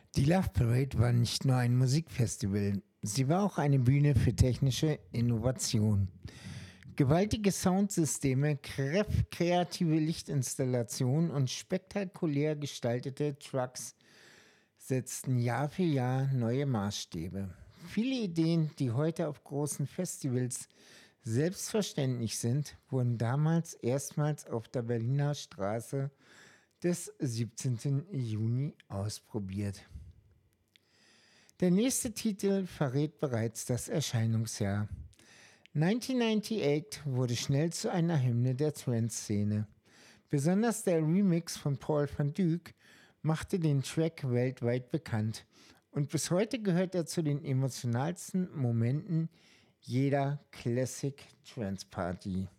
Die Love Parade war nicht nur ein Musikfestival, sie war auch eine Bühne für technische Innovation. Gewaltige Soundsysteme, kreative Lichtinstallationen und spektakulär gestaltete Trucks setzten Jahr für Jahr neue Maßstäbe. Viele Ideen, die heute auf großen Festivals selbstverständlich sind, wurden damals erstmals auf der Berliner Straße des 17. Juni ausprobiert. Der nächste Titel verrät bereits das Erscheinungsjahr. 1998 wurde schnell zu einer Hymne der Trance-Szene. Besonders der Remix von Paul van Dyk machte den Track weltweit bekannt und bis heute gehört er zu den emotionalsten Momenten jeder Classic Trance Party.